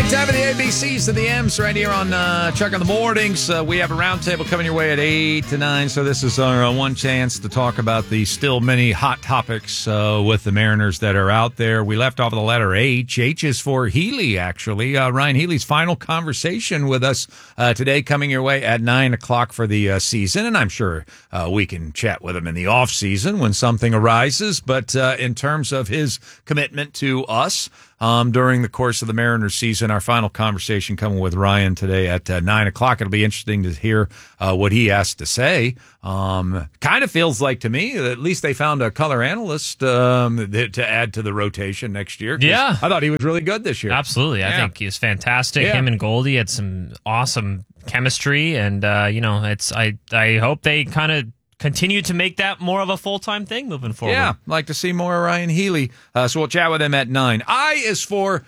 Time of the ABCs to the M's right here on Chuck on the Mornings. We have a roundtable coming your way at 8 to 9, so this is our one chance to talk about the still many hot topics with the Mariners that are out there. We left off with the letter H. H is for Healy, actually. Ryan Healy's final conversation with us today coming your way at 9 o'clock for the season, and I'm sure we can chat with him in the off season when something arises, but in terms of his commitment to us, during the course of the Mariners season, our final conversation coming with Ryan today at 9 o'clock. It'll be interesting to hear what he has to say. Kind of feels like to me that at least they found a color analyst to add to the rotation next year. Yeah. I thought he was really good this year. Absolutely. I think he was fantastic. Yeah. Him and Goldie had some awesome chemistry, and I hope they kind of continue to make that more of a full-time thing moving forward. Yeah, like to see more Ryan Healy. So we'll chat with him at 9. I is for,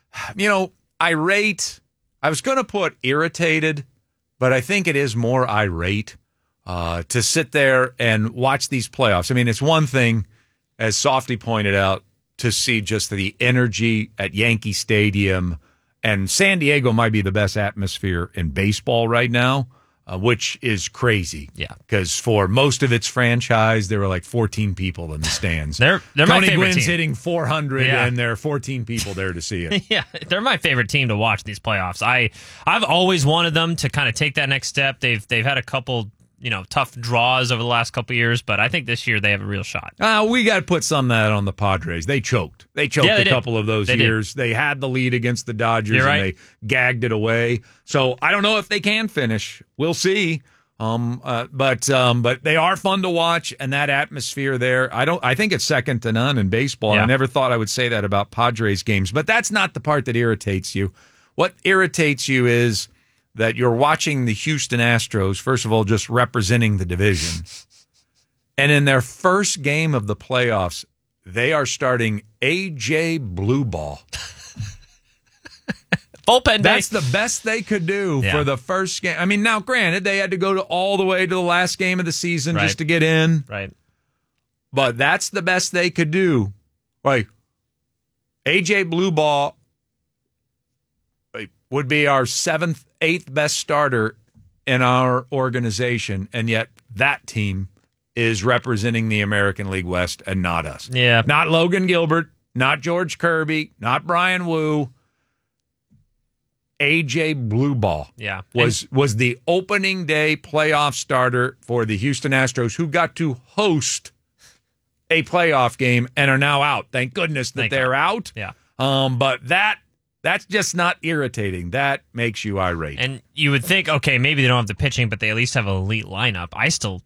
irate. I was going to put irritated, but I think it is more irate to sit there and watch these playoffs. I mean, it's one thing, as Softy pointed out, to see just the energy at Yankee Stadium. And San Diego might be the best atmosphere in baseball right now. Which is crazy. Yeah. Because for most of its franchise, there were like 14 people in the stands. They're my Tony favorite Gwynn's team. hitting 400, and there are 14 people there to see it. Yeah, they're my favorite team to watch these playoffs. I've always wanted them to kind of take that next step. They've had a couple, tough draws over the last couple years, but I think this year they have a real shot. We got to put some of that on the Padres. They choked. They couple of those years. They had the lead against the Dodgers, You're right. and they gagged it away. So I don't know if they can finish. We'll see. But they are fun to watch, and that atmosphere there, I think it's second to none in baseball. Yeah. I never thought I would say that about Padres games, but that's not the part that irritates you. What irritates you is that you're watching the Houston Astros, first of all, just representing the division. And in their first game of the playoffs, they are starting A.J. Blueball. Bullpen That's day. the best they could do for the first game. I mean, now, granted, they had to go all the way to the last game of the season just to get in. Right. But that's the best they could do. Like, A.J. Blueball would be our eighth best starter in our organization, and yet that team is representing the American League West and not us. Yeah. Not Logan Gilbert, not George Kirby, not Brian Wu. A.J. Blueball was the opening day playoff starter for the Houston Astros, who got to host a playoff game and are now out. Thank goodness that they're out. Yeah. But that's just not irritating. That makes you irate. And you would think, okay, maybe they don't have the pitching, but they at least have an elite lineup. I still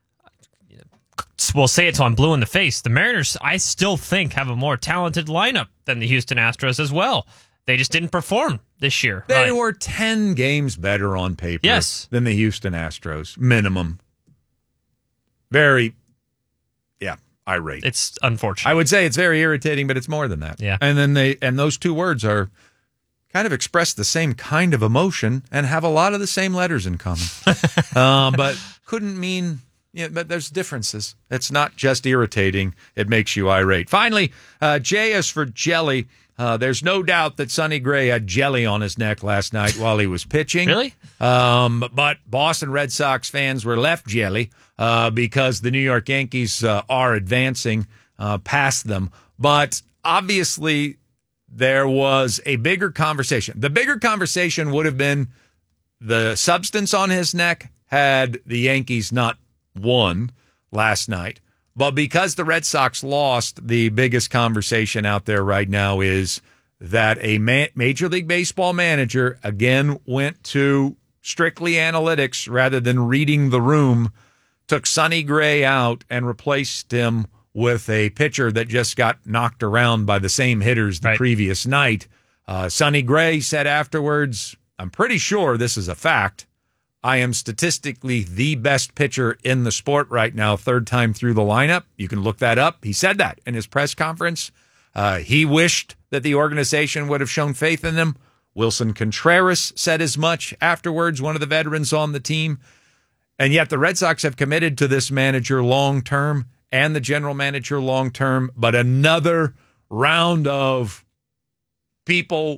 will say it till I'm blue in the face. The Mariners, I still think, have a more talented lineup than the Houston Astros as well. They just didn't perform this year. They were 10 games better on paper than the Houston Astros, minimum. Very, irate. It's unfortunate. I would say it's very irritating, but it's more than that. Yeah. And then those two words are kind of express the same kind of emotion and have a lot of the same letters in common. But couldn't mean, but there's differences. It's not just irritating. It makes you irate. Finally, J is for jelly. There's no doubt that Sonny Gray had jelly on his neck last night while he was pitching. Really? But Boston Red Sox fans were left jelly because the New York Yankees are advancing past them. But obviously, there was a bigger conversation. The bigger conversation would have been the substance on his neck had the Yankees not won last night. But because the Red Sox lost, the biggest conversation out there right now is that a Major League Baseball manager again went to strictly analytics rather than reading the room, took Sonny Gray out and replaced him with a pitcher that just got knocked around by the same hitters the previous night. Sonny Gray said afterwards, I'm pretty sure this is a fact. I am statistically the best pitcher in the sport right now, third time through the lineup. You can look that up. He said that in his press conference. He wished that the organization would have shown faith in him. Wilson Contreras said as much afterwards, one of the veterans on the team. And yet the Red Sox have committed to this manager long-term and the general manager long-term. But another round of people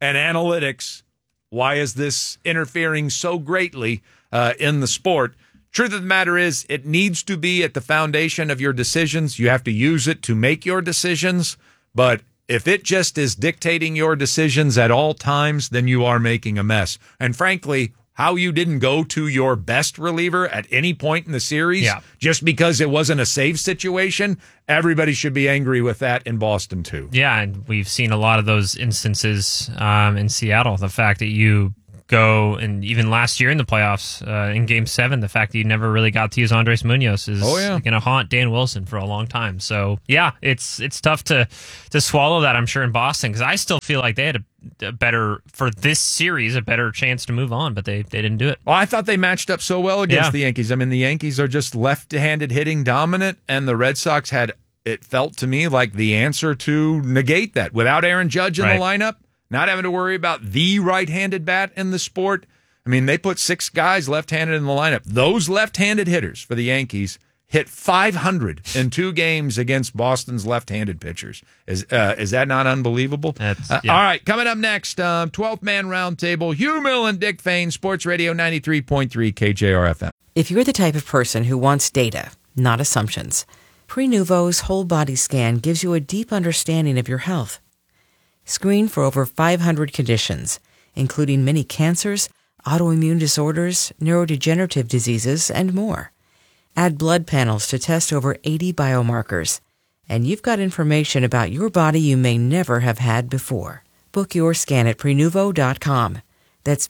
and analytics. Why is this interfering so greatly in the sport? Truth of the matter is, it needs to be at the foundation of your decisions. You have to use it to make your decisions. But if it just is dictating your decisions at all times, then you are making a mess. And frankly, how you didn't go to your best reliever at any point in the series just because it wasn't a save situation, everybody should be angry with that in Boston too. Yeah, and we've seen a lot of those instances in Seattle. The fact that you go, and even last year in the playoffs, in Game 7, the fact that you never really got to use Andres Munoz is going to haunt Dan Wilson for a long time. So, yeah, it's tough to swallow that, I'm sure, in Boston, because I still feel like they had a better, for this series, a better chance to move on, but they didn't do it. Well, I thought they matched up so well against the Yankees. I mean, the Yankees are just left-handed hitting dominant, and the Red Sox had, it felt to me like the answer to negate that. Without Aaron Judge in the lineup, not having to worry about the right-handed bat in the sport. I mean, they put 6 guys left-handed in the lineup. Those left-handed hitters for the Yankees hit .500 in 2 games against Boston's left-handed pitchers. Is that not unbelievable? All right, coming up next, 12th Man Roundtable, Hugh Mill and Dick Fain, Sports Radio 93.3 KJR-FM. If you're the type of person who wants data, not assumptions, Prenuvo's whole body scan gives you a deep understanding of your health. Screen for over 500 conditions, including many cancers, autoimmune disorders, neurodegenerative diseases, and more. Add blood panels to test over 80 biomarkers, and you've got information about your body you may never have had before. Book your scan at Prenuvo.com. That's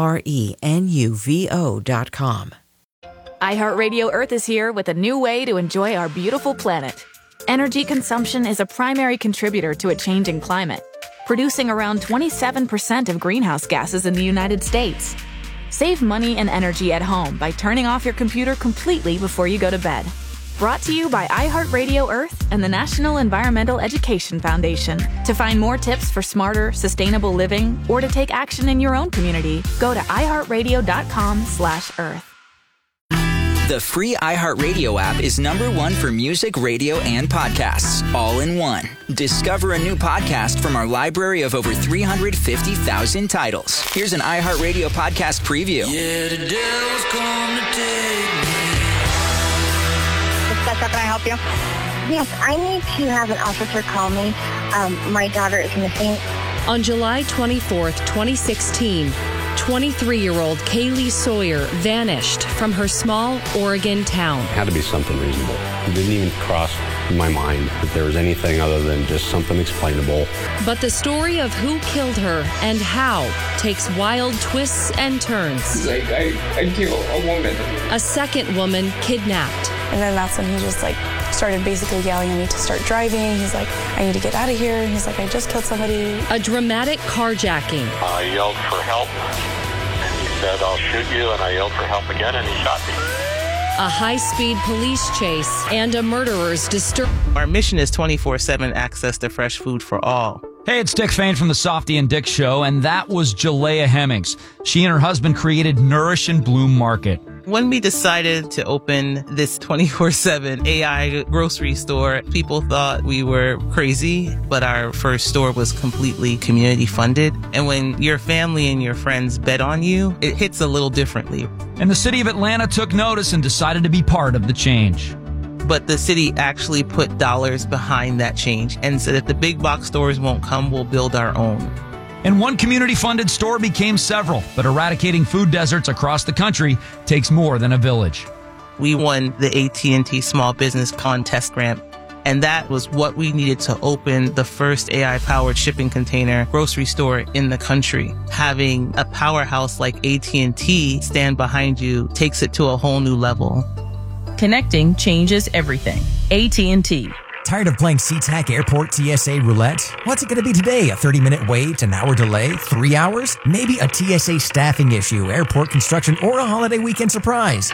Prenuvo.com. iHeartRadio Earth is here with a new way to enjoy our beautiful planet. Energy consumption is a primary contributor to a changing climate, producing around 27% of greenhouse gases in the United States. Save money and energy at home by turning off your computer completely before you go to bed. Brought to you by iHeartRadio Earth and the National Environmental Education Foundation. To find more tips for smarter, sustainable living, or to take action in your own community, go to iHeartRadio.com/Earth. The free iHeartRadio app is #1 for music, radio, and podcasts, all in one. Discover a new podcast from our library of over 350,000 titles. Here's an iHeartRadio podcast preview. Yeah, the devil's come to take me. Can I help you? Yes, I need to have an officer call me. My daughter is missing. On July 24th, 2016, 23-year-old Kaylee Sawyer vanished from her small Oregon town. It had to be something reasonable. It didn't even cross my mind that there was anything other than just something explainable. But the story of who killed her and how takes wild twists and turns. Like, I killed a woman. A second woman kidnapped. And then that's when he just started basically yelling at me to start driving. He's like, I need to get out of here. He's like, I just killed somebody. A dramatic carjacking. I yelled for help, and he said, I'll shoot you, and I yelled for help again, and he shot me. A high-speed police chase and a murderer's disturb. Our mission is 24/7 access to fresh food for all. Hey, it's Dick Fain from the Softy and Dick Show, and that was Jalea Hemmings. She and her husband created Nourish and Bloom Market. When we decided to open this 24/7 AI grocery store, people thought we were crazy, but our first store was completely community funded. And when your family and your friends bet on you, it hits a little differently. And the city of Atlanta took notice and decided to be part of the change. But the city actually put dollars behind that change and said if the big box stores won't come, we'll build our own. And one community-funded store became several, but eradicating food deserts across the country takes more than a village. We won the AT&T Small Business Contest Grant, and that was what we needed to open the first AI-powered shipping container grocery store in the country. Having a powerhouse like AT&T stand behind you takes it to a whole new level. Connecting changes everything. AT&T. Tired of playing SeaTac Airport TSA roulette? What's it going to be today? A 30-minute wait, an hour delay, 3 hours? Maybe a TSA staffing issue, airport construction, or a holiday weekend surprise.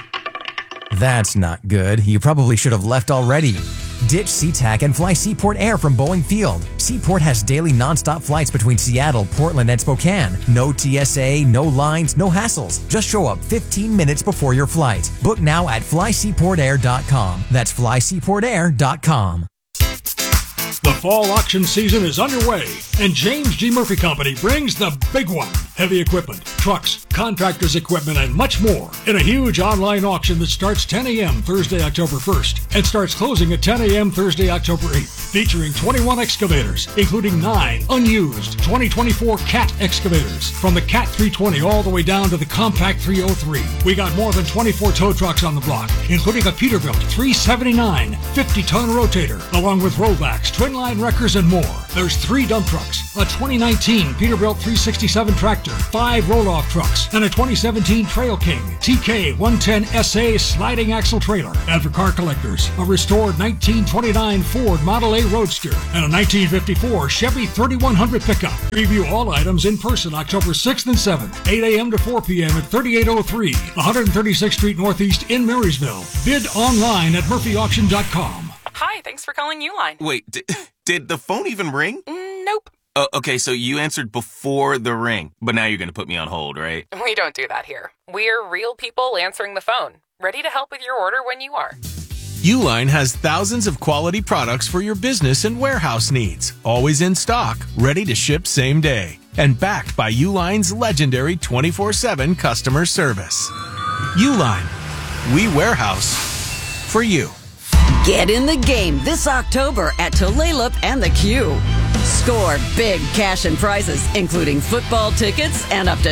That's not good. You probably should have left already. Ditch SeaTac and fly Seaport Air from Boeing Field. Seaport has daily nonstop flights between Seattle, Portland, and Spokane. No TSA, no lines, no hassles. Just show up 15 minutes before your flight. Book now at flyseaportair.com. That's flyseaportair.com. The fall auction season is underway, and James G. Murphy Company brings the big one. Heavy equipment, trucks, contractors' equipment, and much more in a huge online auction that starts 10 a.m. Thursday, October 1st, and starts closing at 10 a.m. Thursday, October 8th, featuring 21 excavators, including 9 unused 2024 CAT excavators, from the CAT 320 all the way down to the Compact 303. We got more than 24 tow trucks on the block, including a Peterbilt 379 50-ton rotator, along with rollbacks, twin-line wreckers, and more. There's 3 dump trucks, a 2019 Peterbilt 367 tractor, 5 roll-off trucks, and a 2017 Trail King TK 110 SA sliding axle trailer. And for car collectors, a restored 1929 Ford Model A Roadster and a 1954 Chevy 3100 pickup. Review all items in person October 6th and 7th, 8 a.m. to 4 p.m. at 3803 136th Street Northeast in Marysville. Bid online at murphyauction.com. Hi, thanks for calling Uline. Wait, did the phone even ring? Nope. Okay, so you answered before the ring, but now you're going to put me on hold, right? We don't do that here. We're real people answering the phone, ready to help with your order when you are. Uline has thousands of quality products for your business and warehouse needs, always in stock, ready to ship same day, and backed by Uline's legendary 24/7 customer service. Uline, we warehouse for you. Get in the game this October at Tulalip and the Q. Score big cash and prizes, including football tickets and up to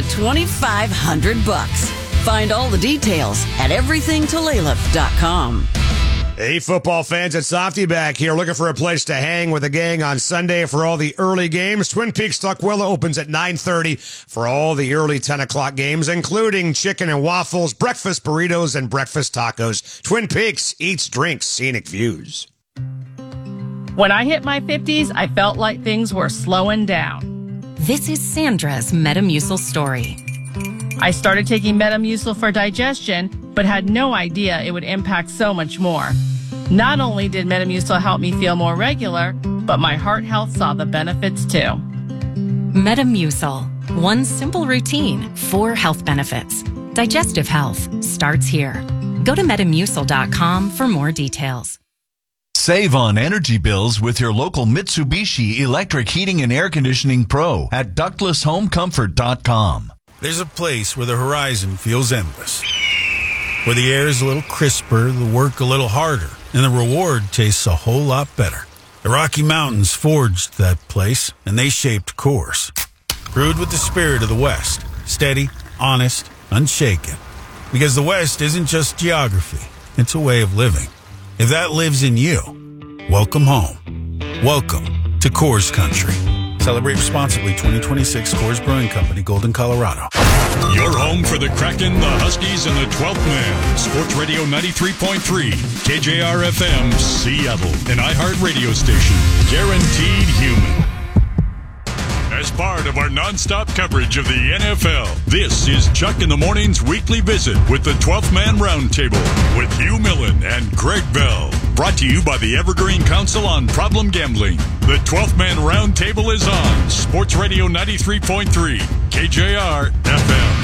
$2,500. Find all the details at everythingtulalip.com. Hey, football fans, it's Softy back here looking for a place to hang with the gang on Sunday for all the early games. Twin Peaks Tukwila opens at 9:30 for all the early 10 o'clock games, including chicken and waffles, breakfast burritos, and breakfast tacos. Twin Peaks eats, drinks, scenic views. When I hit my 50s, I felt like things were slowing down. This is Sandra's Metamucil story. I started taking Metamucil for digestion, but had no idea it would impact so much more. Not only did Metamucil help me feel more regular, but my heart health saw the benefits too. Metamucil. One simple routine, 4 health benefits. Digestive health starts here. Go to Metamucil.com for more details. Save on energy bills with your local Mitsubishi Electric Heating and Air Conditioning Pro at ductlesshomecomfort.com. There's a place where the horizon feels endless, where the air is a little crisper, the work a little harder, and the reward tastes a whole lot better. The Rocky Mountains forged that place, and they shaped Coors. Brewed with the spirit of the West, steady, honest, unshaken. Because the West isn't just geography, it's a way of living. If that lives in you, welcome home. Welcome to Coors Country. Celebrate responsibly. 2026 Coors Brewing Company, Golden, Colorado. Your home for the Kraken, the Huskies, and the 12th Man. Sports Radio 93.3, KJR-FM, Seattle. An iHeart radio station. Guaranteed human. As part of our nonstop coverage of the NFL, this is Chuck in the Morning's weekly visit with the 12th Man Roundtable with Hugh Millen and Greg Bell. Brought to you by the Evergreen Council on Problem Gambling. The 12th Man Roundtable is on Sports Radio 93.3, KJR-FM.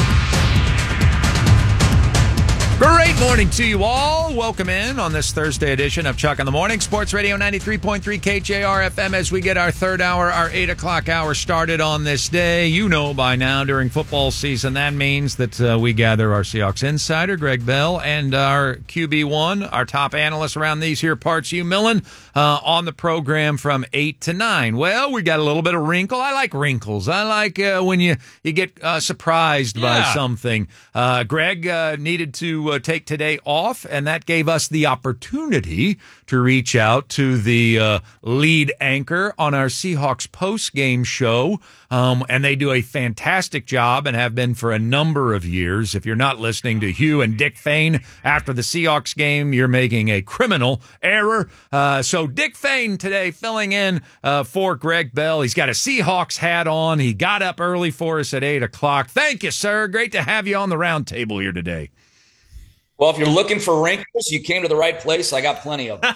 Great morning to you all. Welcome in on this Thursday edition of Chuck in the Morning. Sports Radio 93.3 KJR-FM as we get our third hour, our 8 o'clock hour started on this day. You know by now during football season, that means that we gather our Seahawks insider, Greg Bell, and our QB1, our top analyst around these here parts, Hugh Millen, on the program from 8 to 9. Well, we got a little bit of wrinkle. I like wrinkles. I like when you get surprised by something. Greg needed to take today off, and that gave us the opportunity to reach out to the lead anchor on our Seahawks post-game show, and they do a fantastic job and have been for a number of years. If you're not listening to Hugh and Dick Fain after the Seahawks game, you're making a criminal error. So Dick Fain today filling in for Greg Bell. He's got a Seahawks hat on. He got up early for us at 8 o'clock. Thank you, sir. Great to have you on the round table here today. Well, if you're looking for wrinkles, you came to the right place. I got plenty of them.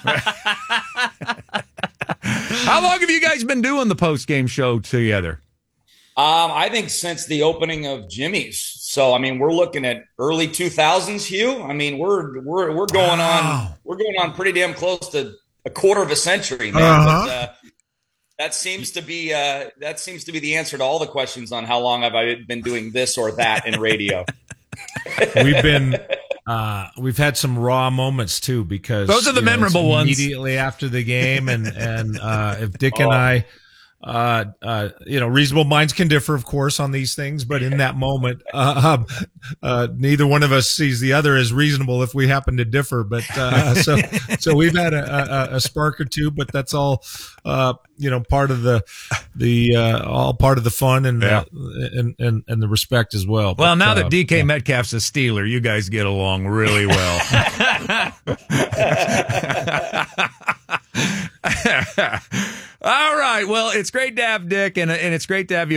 How long have you guys been doing the post-game show together? I think since the opening of Jimmy's. So, I mean, we're looking at early 2000s, Hugh. I mean, we're going on pretty damn close to a quarter of a century, man. But, That seems to be the answer to all the questions on how long have I been doing this or that in radio. We've had some raw moments too, because those are the memorable ones immediately after the game. And if Dick and I, reasonable minds can differ, of course, on these things, but in that moment, neither one of us sees the other as reasonable if we happen to differ. But, so we've had a spark or two, but that's all, part of all part of the fun and the respect as well. Well, but, now that DK Metcalf's a Steeler, you guys get along really well. All right. Well, it's great to have Dick, and it's great to have you